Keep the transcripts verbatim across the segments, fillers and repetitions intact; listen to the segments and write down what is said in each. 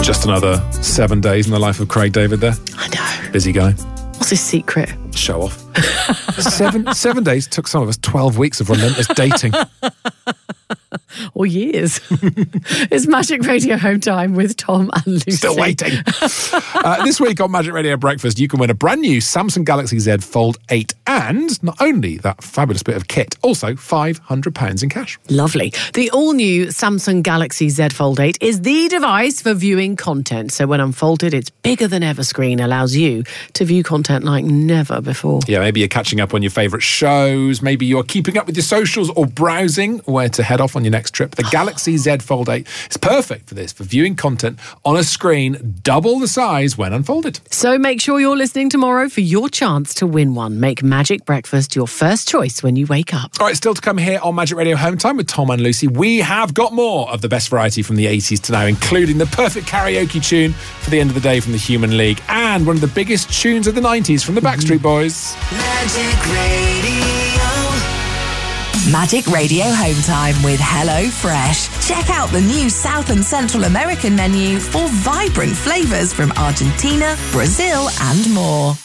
Just another seven days in the life of Craig David there. I know. Busy guy. What's his secret? Show off. seven seven days took some of us twelve weeks of relentless dating. Or years. It's Magic Radio Home Time with Tom and Lucy. Still waiting. uh, this week on Magic Radio Breakfast, you can win a brand new Samsung Galaxy Z Fold eight and not only that fabulous bit of kit, also five hundred pounds in cash. Lovely. The all-new Samsung Galaxy Z Fold eight is the device for viewing content. So when unfolded, its bigger than ever screen allows you to view content like never before. Yeah, maybe you're catching up on your favourite shows. Maybe you're keeping up with your socials or browsing where to head off on your next trip. The Galaxy Z Fold eight is perfect for this, for viewing content on a screen double the size when unfolded. So make sure you're listening tomorrow for your chance to win one. Make Magic Breakfast your first choice when you wake up. All right, still to come here on Magic Radio Home Time with Tom and Lucy. We have got more of the best variety from the eighties to now, including the perfect karaoke tune for the end of the day from the Human League and one of the biggest tunes of the nineties from the Backstreet Boys. Magic Radio. Magic Radio Home Time with Hello Fresh. Check out the new South and Central American menu for vibrant flavours from Argentina, Brazil and more.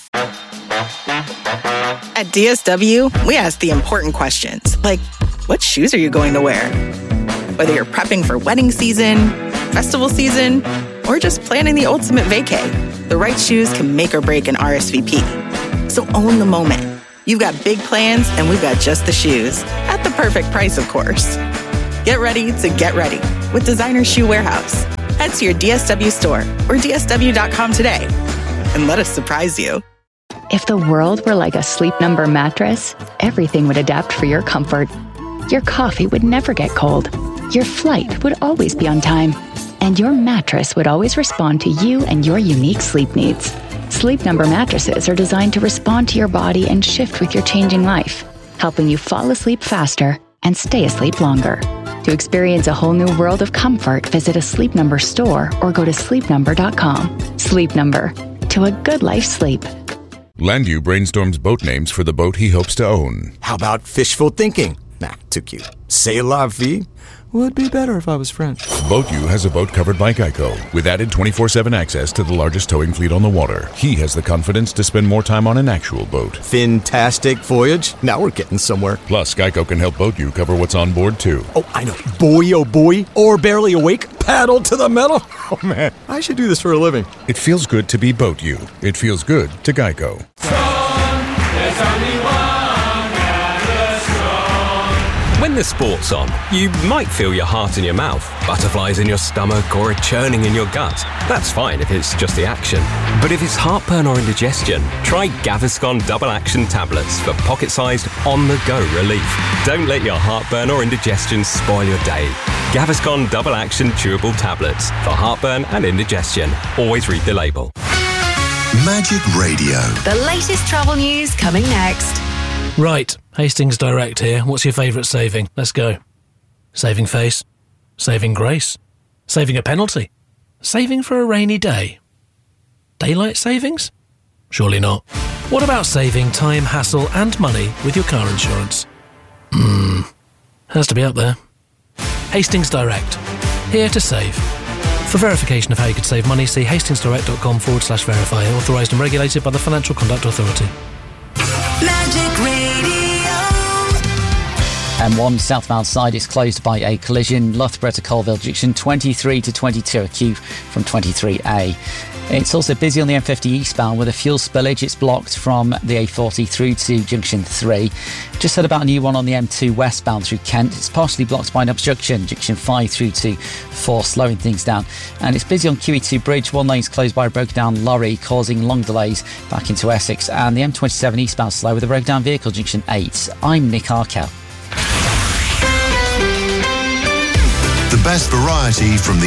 At D S W, we ask the important questions, like, what shoes are you going to wear? Whether you're prepping for wedding season, festival season, or just planning the ultimate vacay, the right shoes can make or break an R S V P. So own the moment. You've got big plans, and we've got just the shoes. At the perfect price, of course. Get ready to get ready with Designer Shoe Warehouse. Head to your D S W store or D S W dot com today and let us surprise you. If the world were like a Sleep Number mattress, everything would adapt for your comfort. Your coffee would never get cold. Your flight would always be on time. And your mattress would always respond to you and your unique sleep needs. Sleep Number mattresses are designed to respond to your body and shift with your changing life, helping you fall asleep faster and stay asleep longer. To experience a whole new world of comfort, visit a Sleep Number store or go to sleep number dot com. Sleep Number. To a good life sleep. Landu brainstorms boat names for the boat he hopes to own. How about fishful thinking? Nah, too cute. C'est la vie? Would be better if I was French. BoatU has a boat covered by Geico, with added twenty-four seven access to the largest towing fleet on the water. He has the confidence to spend more time on an actual boat. Fantastic voyage. Now we're getting somewhere. Plus, Geico can help BoatU cover what's on board, too. Oh, I know. Boy, oh boy. Or barely awake. Paddle to the metal. Oh, man. I should do this for a living. It feels good to be BoatU. It feels good to Geico. When the sport's on, you might feel your heart in your mouth, butterflies in your stomach, or a churning in your gut. That's fine if it's just the action. But if it's heartburn or indigestion, try Gaviscon Double Action Tablets for pocket-sized, on-the-go relief. Don't let your heartburn or indigestion spoil your day. Gaviscon Double Action Chewable Tablets for heartburn and indigestion. Always read the label. Magic Radio. The latest travel news coming next. Right, Hastings Direct here. What's your favourite saving? Let's go. Saving face. Saving grace. Saving a penalty. Saving for a rainy day. Daylight savings? Surely not. What about saving time, hassle and money with your car insurance? Hmm, has to be up there. Hastings Direct. Here to save. For verification of how you could save money, see hastingsdirect.com forward slash verify. Authorised and regulated by the Financial Conduct Authority. Magic Radio. M one southbound side is closed by a collision. Loughborough to Colville Junction, twenty-three to twenty-two, a queue from twenty-three A. It's also busy on the M fifty eastbound with a fuel spillage. It's blocked from the A forty through to Junction three. Just heard about a new one on the M two westbound through Kent. It's partially blocked by an obstruction, Junction five through to four, slowing things down. And it's busy on Q E two bridge. One lane's closed by a broken down lorry, causing long delays back into Essex. And the M twenty-seven eastbound slow with a broken down vehicle, Junction eight. I'm Nick Arkell. The best variety from the